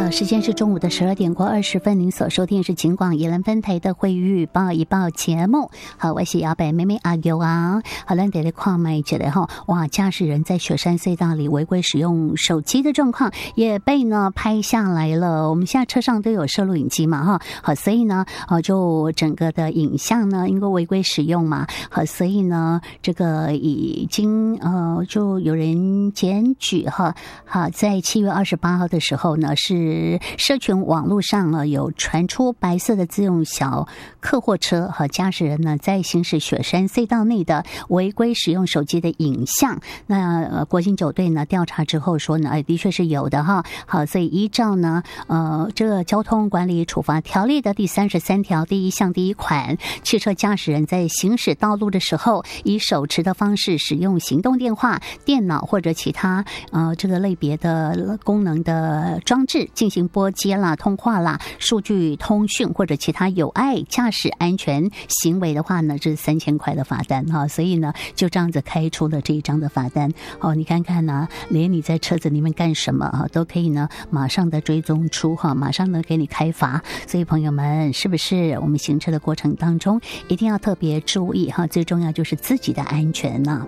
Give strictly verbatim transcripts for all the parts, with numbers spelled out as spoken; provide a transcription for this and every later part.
好，时间是中午的十二点过二十分，您所收听是警广宜兰分台的会预报一报节目。好，我是姚北妹妹阿尤啊。好，咱得来看麦一下哈，哇，驾驶人在雪山隧道里违规使用手机的状况也被呢拍下来了。我们现在车上都有摄录影机嘛哈，好，所以呢，呃，就整个的影像呢，因为违规使用嘛，好，所以呢，这个已经呃，就有人检举哈，好，在七月二十八号的时候呢是。社群网络上呢有传出白色的自用小客货车和驾驶人呢在行驶雪山隧道内的违规使用手机的影像。那呃国境九队呢调查之后说呢，哎，的确是有的哈。好，所以依照呢呃这个交通管理处罚条例的第三十三条第一项第一款，汽车驾驶人在行驶道路的时候，以手持的方式使用行动电话、电脑或者其他呃这个类别的功能的装置。进行拨接啦、通话啦、数据通讯或者其他有碍驾驶安全行为的话呢，这是三千块的罚单哈。所以呢，就这样子开出了这一张的罚单哦。你看看呢，连你在车子里面干什么啊，都可以呢，马上的追踪出哈，马上的给你开罚。所以朋友们，是不是我们行车的过程当中一定要特别注意哈？最重要就是自己的安全呢。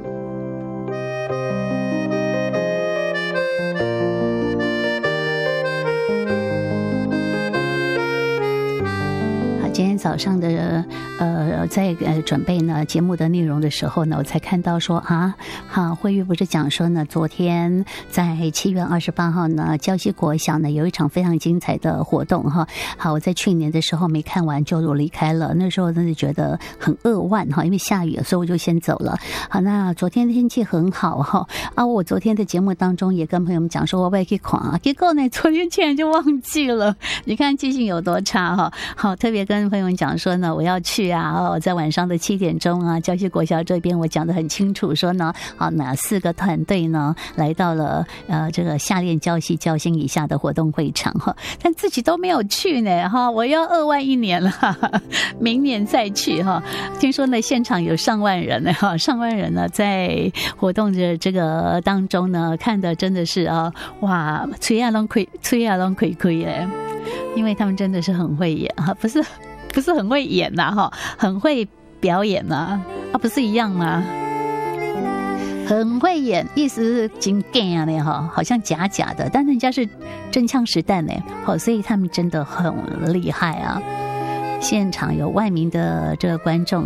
今天早上的呃，在呃准备呢节目的内容的时候呢，我才看到说啊，好，慧玉不是讲说呢，昨天在七月二十八号呢，礁溪国小呢有一场非常精彩的活动哈。好，我在去年的时候没看完就离开了，那时候真的觉得很扼腕哈，因为下雨，所以我就先走了。好，那昨天天气很好哈啊，我昨天的节目当中也跟朋友们讲说我要去看啊，结果呢昨天竟然就忘记了，你看记性有多差哈。好，特别跟朋友们讲说呢，我要去啊！哦，在晚上的七点钟啊，礁溪国小这边我讲得很清楚，说呢，好，哪四个团队呢来到了呃这个下练礁溪礁心以下的活动会场哈，但自己都没有去呢哈，我要二万一年了，哈哈，明年再去哈。听说呢，现场有上万人呢哈，上万人呢在活动的这个当中呢，看的真的是啊，哇，吹啊拢亏，吹啊拢亏亏嘞，因为他们真的是很会演哈，不是。不是很会演呐、啊、哈，很会表演呐 啊, 啊，不是一样吗？很会演，意思是真假呢哈，好像假假的，但人家是真枪实弹呢，好，所以他们真的很厉害啊！现场有万名的这个观众。